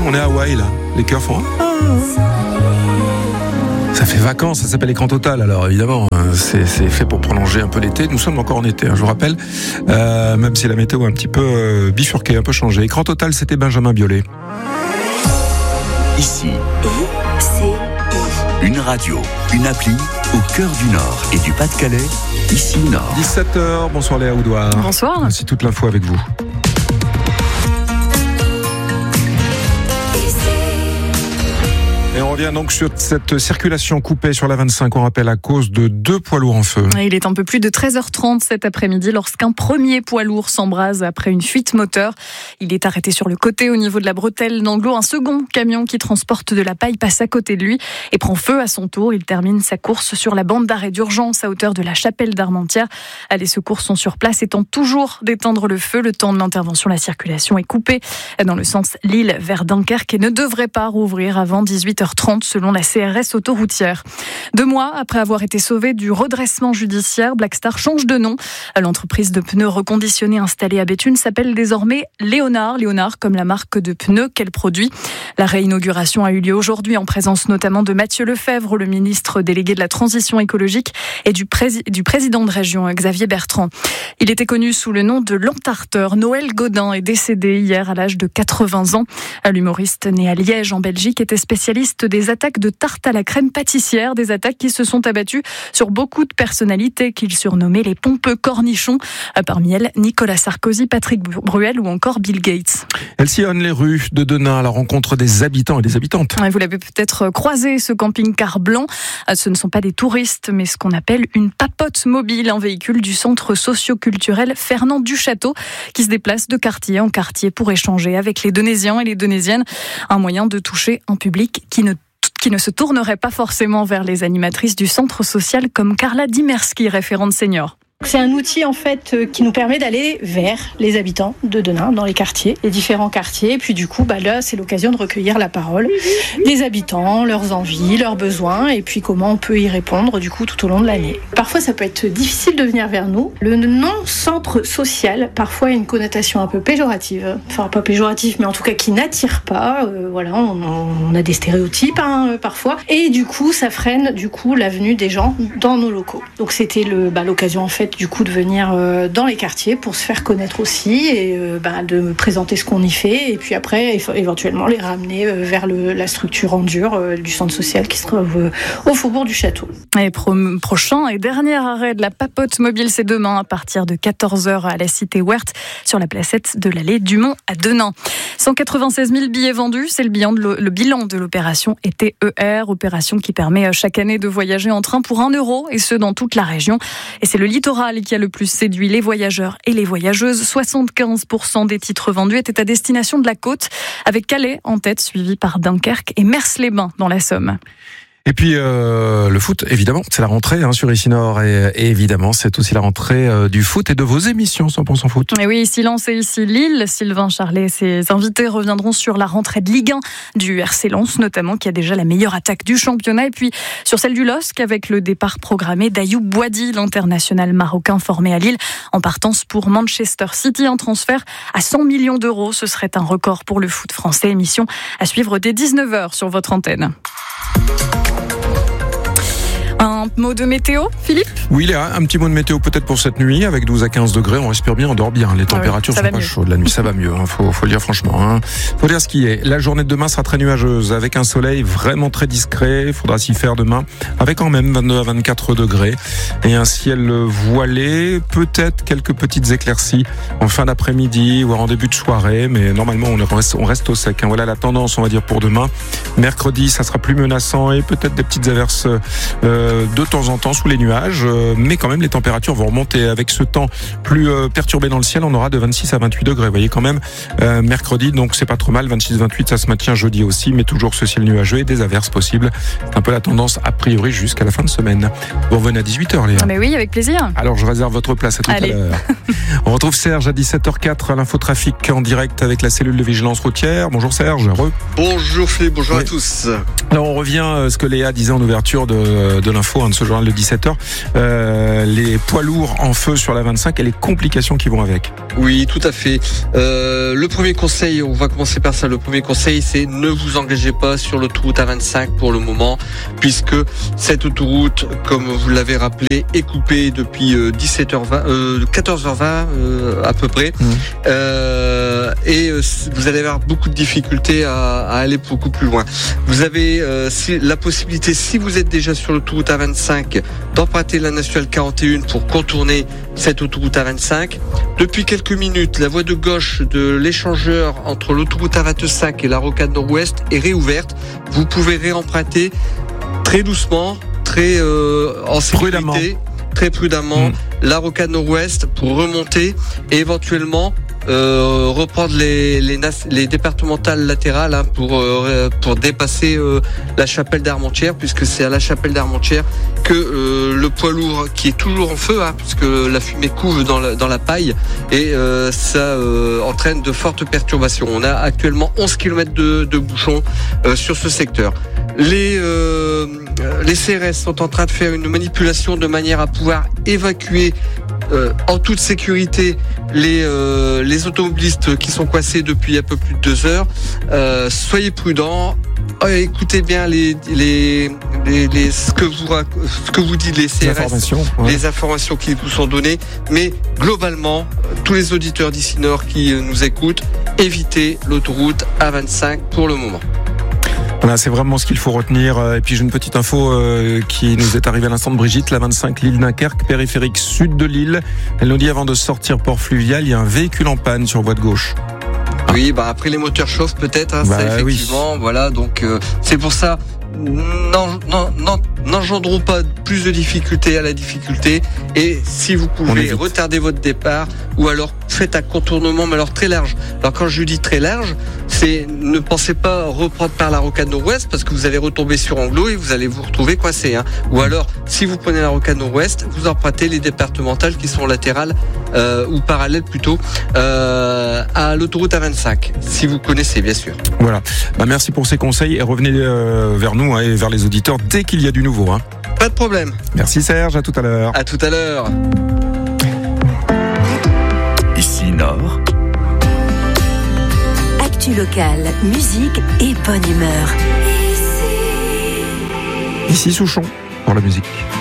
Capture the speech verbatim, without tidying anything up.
qu'on est à Hawaï, là. Les cœurs font... Ça fait vacances, ça s'appelle Écran Total. Alors évidemment, c'est, c'est fait pour prolonger un peu l'été. Nous sommes encore en été, hein, je vous rappelle, euh, même si la météo a un petit peu euh, bifurqué, un peu changé. Écran Total, c'était Benjamin Biolay. Ici, une radio, une appli au cœur du Nord et du Pas-de-Calais. Ici Nord. dix-sept heures, bonsoir Léa Oudouard. Bonsoir. Voici toute l'info avec vous. Et on revient donc sur cette circulation coupée sur la vingt-cinq, on rappelle, à cause de deux poids lourds en feu. Il est un peu plus de treize heures trente cet après-midi lorsqu'un premier poids lourd s'embrase après une fuite moteur. Il est arrêté sur le côté au niveau de la bretelle d'Anglo. Un second camion qui transporte de la paille passe à côté de lui et prend feu à son tour. Il termine sa course sur la bande d'arrêt d'urgence à hauteur de la chapelle d'Armentières. Les secours sont sur place et tentent toujours d'éteindre le feu. Le temps de l'intervention, la circulation est coupée dans le sens Lille vers Dunkerque et ne devrait pas rouvrir avant dix-huit heures trente selon la C R S autoroutière. Deux mois après avoir été sauvé du redressement judiciaire, Blackstar change de nom. L'entreprise de pneus reconditionnés installée à Béthune s'appelle désormais Léonard. Léonard comme la marque de pneus qu'elle produit. La réinauguration a eu lieu aujourd'hui en présence notamment de Mathieu Lefebvre, le ministre délégué de la transition écologique, et du, prési- du président de région Xavier Bertrand. Il était connu sous le nom de l'entarteur. Noël Godin est décédé hier à l'âge de quatre-vingts ans. L'humoriste né à Liège en Belgique était spécialiste des attaques de tarte à la crème pâtissière, des attaques qui se sont abattues sur beaucoup de personnalités qu'il surnommait les pompeux cornichons. Parmi elles, Nicolas Sarkozy, Patrick Bruel ou encore Bill Gates. Elle sillonne les rues de Denain à la rencontre des habitants et des habitantes. Vous l'avez peut-être croisé, ce camping-car blanc. Ce ne sont pas des touristes, mais ce qu'on appelle une papote mobile, un véhicule du centre socio-culturel Fernand Duchâteau qui se déplace de quartier en quartier pour échanger avec les Donésiens et les Donésiennes. Un moyen de toucher un public qui ne qui ne se tournerait pas forcément vers les animatrices du centre social comme Carla Dimerski, référente senior. C'est un outil en fait qui nous permet d'aller vers les habitants de Denain, dans les quartiers, les différents quartiers. Et puis du coup, bah là, c'est l'occasion de recueillir la parole des habitants, leurs envies, leurs besoins, et puis comment on peut y répondre du coup tout au long de l'année. Parfois, ça peut être difficile de venir vers nous. Le nom centre social, parfois, a une connotation un peu péjorative. Enfin, pas péjorative, mais en tout cas qui n'attire pas. Euh, voilà, on, on a des stéréotypes hein, parfois, et du coup, ça freine du coup la venue des gens dans nos locaux. Donc c'était le, bah, l'occasion en fait du coup de venir euh, dans les quartiers pour se faire connaître aussi et euh, bah, de me présenter ce qu'on y fait et puis après éf- éventuellement les ramener euh, vers le, la structure en dur euh, du centre social qui se trouve euh, au faubourg du Château. Et pro- prochain et dernier arrêt de la papote mobile, c'est demain à partir de quatorze heures à la cité Ouerte sur la placette de l'allée du Mont à Denain. cent quatre-vingt-seize mille billets vendus, c'est le bilan de, l'o- le bilan de l'opération Été E R, opération qui permet chaque année de voyager en train pour un euro et ce dans toute la région. Et c'est le littoral qui a le plus séduit les voyageurs et les voyageuses. soixante-quinze pour cent des titres vendus étaient à destination de la côte, avec Calais en tête, suivi par Dunkerque et Mers-les-Bains dans la Somme. Et puis euh, le foot, évidemment, c'est la rentrée hein, sur Ici Nord et, et évidemment c'est aussi la rentrée euh, du foot et de vos émissions cent pour cent foot. Et oui, ici Lens et ici Lille, Sylvain Charlet et ses invités reviendront sur la rentrée de Ligue un du R C Lens notamment qui a déjà la meilleure attaque du championnat et puis sur celle du L O S C avec le départ programmé d'Ayoub Boadi, l'international marocain formé à Lille en partance pour Manchester City, un transfert à cent millions d'euros, ce serait un record pour le foot français. Émission à suivre dès dix-neuf heures sur votre antenne. Un mot de météo, Philippe ? Oui, Léa, un petit mot de météo peut-être pour cette nuit, avec douze à quinze degrés, on respire bien, on dort bien. Les températures ah oui, sont pas mieux. chaudes, la nuit ça va mieux, hein, faut, faut le dire franchement. Hein. Faut dire ce qui est. La journée de demain sera très nuageuse, avec un soleil vraiment très discret, il faudra s'y faire demain, avec quand même vingt-deux à vingt-quatre degrés, et un ciel voilé, peut-être quelques petites éclaircies en fin d'après-midi ou en début de soirée, mais normalement on reste, on reste au sec. Hein. Voilà la tendance, on va dire, pour demain. Mercredi, ça sera plus menaçant, et peut-être des petites averses euh, de temps en temps sous les nuages, euh, mais quand même les températures vont remonter avec ce temps plus euh, perturbé dans le ciel. On aura de vingt-six à vingt-huit degrés, vous voyez quand même euh, mercredi, donc c'est pas trop mal. Vingt-six vingt-huit, ça se maintient jeudi aussi, mais toujours ce ciel nuageux et des averses possibles. C'est un peu la tendance a priori jusqu'à la fin de semaine. Vous revenez à dix-huit heures, Léa. Mais oui, avec plaisir. Alors je réserve votre place à tout Allez. à l'heure. On retrouve Serge à dix-sept heures quatre à l'infotrafic en direct avec la cellule de vigilance routière. Bonjour Serge. Re. Bonjour Philippe, bonjour Oui. à tous. Alors on revient à ce que Léa disait en ouverture de, de l'info. info hein, de ce journal de dix-sept heures, euh, les poids lourds en feu sur la vingt-cinq et les complications qui vont avec. Oui, tout à fait. Euh, le premier conseil, on va commencer par ça. Le premier conseil, c'est ne vous engagez pas sur l'autoroute A vingt-cinq pour le moment, puisque cette autoroute, comme vous l'avez rappelé, est coupée depuis euh, dix-sept heures vingt, euh, quatorze heures vingt euh, à peu près. Mmh. Euh, et euh, vous allez avoir beaucoup de difficultés à, à aller beaucoup plus loin. Vous avez euh, si, la possibilité, si vous êtes déjà sur l'autoroute A vingt-cinq, d'emprunter la nationale quarante et un pour contourner cette autoroute A vingt-cinq. Depuis quelques minutes, la voie de gauche de l'échangeur entre l'autoroute A vingt-cinq et la rocade nord-ouest est réouverte. Vous pouvez réemprunter très doucement, très euh, en sécurité, prudemment. très prudemment, mmh. la rocade nord-ouest pour remonter et éventuellement Euh, reprendre les, les, les départementales latérales hein, pour, euh, pour dépasser euh, la chapelle d'Armentières, puisque c'est à la chapelle d'Armentières que euh, le poids lourd qui est toujours en feu, hein, puisque la fumée couve dans la, dans la paille et euh, ça euh, entraîne de fortes perturbations. On a actuellement onze kilomètres de, de bouchons euh, sur ce secteur. Les, euh, les C R S sont en train de faire une manipulation de manière à pouvoir évacuer Euh, en toute sécurité les euh, les automobilistes qui sont coincés depuis un peu plus de deux heures. Euh, soyez prudents. Écoutez bien les les les, les ce que vous ce que vous dit les C R S, les informations, ouais. les informations qui vous sont données. Mais globalement, tous les auditeurs d'ici Nord qui nous écoutent, évitez l'autoroute A vingt-cinq pour le moment. Voilà, c'est vraiment ce qu'il faut retenir. Et puis j'ai une petite info euh, qui nous est arrivée à l'instant de Brigitte, la vingt-cinq Lille-Dunkerque, périphérique sud de Lille. Elle nous dit avant de sortir port fluvial, il y a un véhicule en panne sur voie de gauche. Oui, bah après les moteurs chauffent peut-être, hein, bah, ça effectivement. Oui. Voilà, donc euh, c'est pour ça. Non, non, non, n'engendrons pas plus de difficultés à la difficulté. Et si vous pouvez retarder votre départ, ou alors faites un contournement, mais alors très large. Alors quand je dis très large, c'est ne pensez pas reprendre par la rocade nord-ouest parce que vous allez retomber sur Anglo et vous allez vous retrouver coincé. Hein. Ou alors, si vous prenez la rocade nord-ouest, vous empruntez les départementales qui sont latérales euh, ou parallèles plutôt euh, à l'autoroute A vingt-cinq, si vous connaissez bien sûr. Voilà. Bah, merci pour ces conseils et revenez euh, vers nous hein, et vers les auditeurs dès qu'il y a du nouveau. Hein. Pas de problème. Merci Serge, à tout à l'heure. À tout à l'heure. Ici Nord. Actu locale, musique et bonne humeur. Ici Souchon pour la musique.